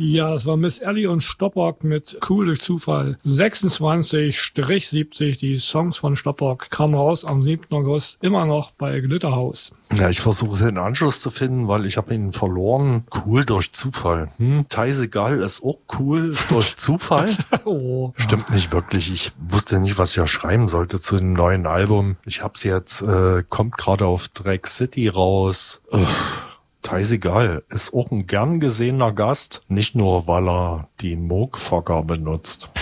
Ja, es war Miss Ellie und Stoppock mit Cool durch Zufall. 26-70, die Songs von Stoppock kamen raus am 7. August, immer noch bei Glitterhouse. Ja, ich versuche den Anschluss zu finden, weil ich habe ihn verloren. Cool durch Zufall. Teisegal ist auch cool durch Zufall. Oh. Stimmt nicht wirklich. Ich wusste nicht, was ich ja schreiben sollte zu dem neuen Album. Ich hab's jetzt, kommt gerade auf Drag City raus. Teisegal ist auch ein gern gesehener Gast. Nicht nur, weil er die Moog-Fogger benutzt.